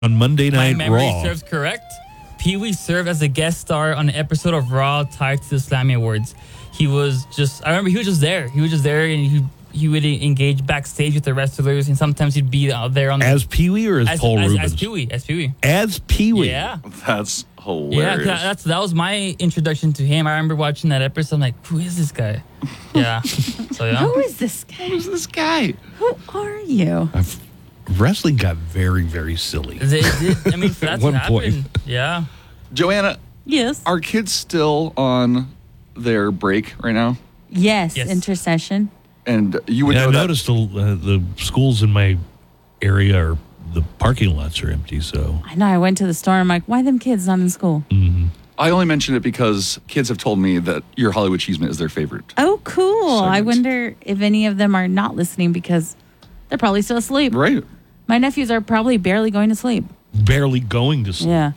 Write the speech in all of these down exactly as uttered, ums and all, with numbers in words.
on Monday Night My memory Raw. serves correct. Pee-wee served as a guest star on an episode of Raw tied to the Slammy Awards. He was just, I remember he was just there. He was just there and he he would engage backstage with the wrestlers, and sometimes he'd be out there on the... As Pee-wee or as, as Paul as, Rubens? As Pee-wee. As Pee-wee. As Pee-wee? Yeah. That's Yeah, hilarious. 'cause that's, that was my introduction to him. I remember watching that episode. I'm like, who is this guy? Yeah. So, yeah. Who is this guy? Who's this guy? Who are you? I've, wrestling got very, very silly. They did, I mean, that's One what happened. point. Yeah. Joanna, Yes. are kids still on their break right now? Yes, Yes. intercession. And you would Yeah, know I that. noticed the, uh, the schools in my area are the parking lots are empty. So I know. I went to the store. I'm like, why them kids not in school? I only mention it because kids have told me that your Hollywood Cheeseman is their favorite. Oh, cool. I Segment. wonder if any of them are not listening because they're probably still asleep. Right. My nephews are probably barely going to sleep. barely going to sleep. Yeah.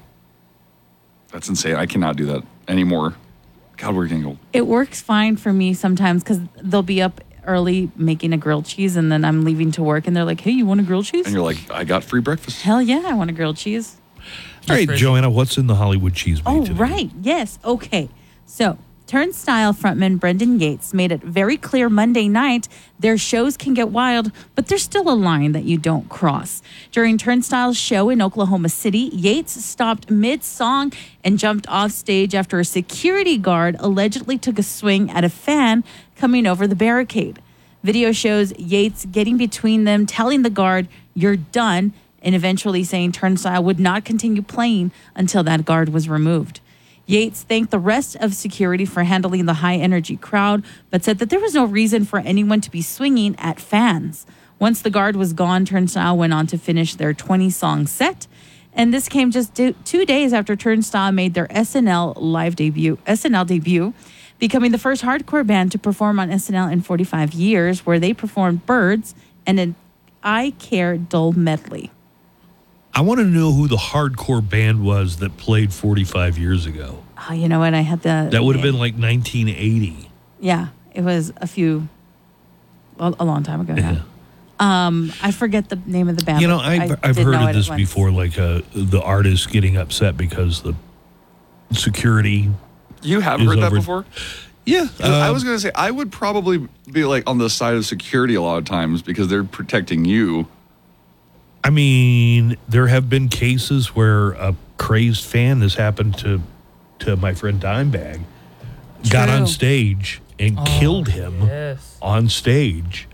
That's insane. I cannot do that anymore. God, we're getting old. It works fine for me sometimes because they'll be up early making a grilled cheese and then I'm leaving to work and they're like, hey, you want a grilled cheese? And you're like, I got free breakfast. Hell yeah, I want a grilled cheese. All right, Fridge. Joanna, what's in the Hollywood cheese bake Oh, today? right. Yes. Okay. So, Turnstile frontman Brendan Yates made it very clear Monday night their shows can get wild, but there's still a line that you don't cross. During Turnstile's show in Oklahoma City, Yates stopped mid-song and jumped off stage after a security guard allegedly took a swing at a fan coming over the barricade. Video shows Yates getting between them, telling the guard, "You're done," and eventually saying Turnstile would not continue playing until that guard was removed. Yates thanked the rest of security for handling the high-energy crowd, but said that there was no reason for anyone to be swinging at fans. Once the guard was gone, Turnstile went on to finish their twenty-song set, and this came just do- two days after Turnstile made their S N L live debut, S N L debut, becoming the first hardcore band to perform on S N L in forty-five years, where they performed Birds and an I Care Dull medley. I want to know who the hardcore band was that played forty-five years ago. Oh, you know what? I had the... That would have been like nineteen eighty. Yeah, it was a few, a, a long time ago now. Um, I forget the name of the band. You know, but I've, I I've did heard know of it this once. before, like uh, the artist getting upset because the security. You have Is heard that over- before? Yeah. I uh, was going to say, I would probably be like on the side of security a lot of times because they're protecting you. I mean, there have been cases where a crazed fan, this happened to to my friend Dimebag, got True. on stage and Oh, killed him Yes. on stage.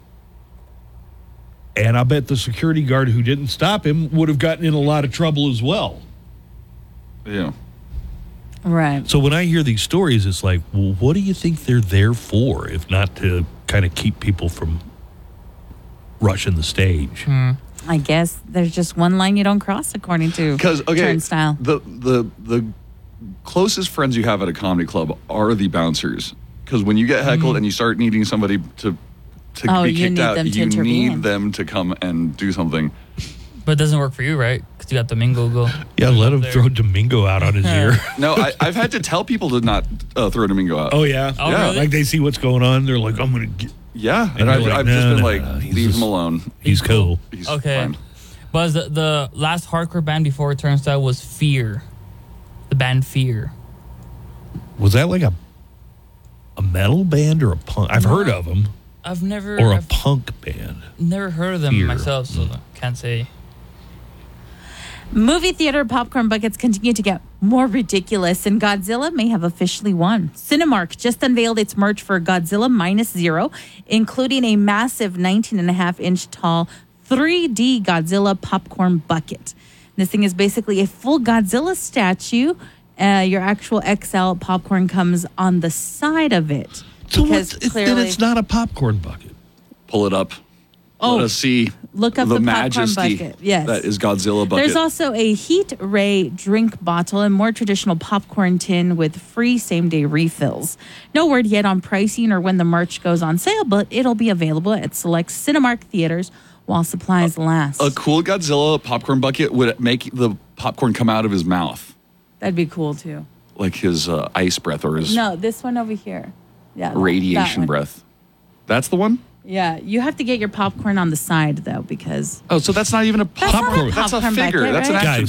And I bet the security guard who didn't stop him would have gotten in a lot of trouble as well. Yeah. Right. So when I hear these stories, it's like, well, what do you think they're there for, if not to kind of keep people from rushing the stage? I guess there's just one line you don't cross, according to Because, okay, Turnstile. the, the, the closest friends you have at a comedy club are the bouncers. Because when you get heckled and you start needing somebody to, to Oh, be you kicked need out, them to you intervene. need them to come and do something. But it doesn't work for you, right? Because you got Domingo go. Yeah, let him there. throw Domingo out on his ear. No, I, I've had to tell people to not uh, throw Domingo out. Oh, yeah? Oh, Yeah. really? Like they see what's going on. They're like, I'm going to get. Yeah, and, And I've, you're like, I've no, just been no, like, no, he's leave just- him alone. He's cool. He's Okay. fine. But the, the last hardcore band before Turnstile was Fear. The band Fear. Was that like a a metal band or a punk? I've heard of them. I've never Or a I've punk band. never heard of them Fear. myself, so can't say. Movie theater popcorn buckets continue to get more ridiculous, and Godzilla may have officially won. Cinemark just unveiled its merch for Godzilla Minus Zero, including a massive nineteen and a half inch tall three D Godzilla popcorn bucket. This thing is basically a full Godzilla statue. Uh, your actual X L popcorn comes on the side of it. So because what's, then clearly- it's not a popcorn bucket. Pull it up. Oh, Let us see look up the popcorn majesty bucket. Yes. that is Godzilla bucket. There's also a heat ray drink bottle and more traditional popcorn tin with free same day refills. No word yet on pricing or when the merch goes on sale, but it'll be available at select Cinemark theaters while supplies last. A cool Godzilla popcorn bucket would make the popcorn come out of his mouth, That'd be cool too. like his uh, ice breath or his No, this one over here. Yeah, that radiation one. breath. That's the one? Yeah, you have to get your popcorn on the side though, because Oh, so that's not even a That's not a popcorn. That's a popcorn figure. bucket, That's an right? action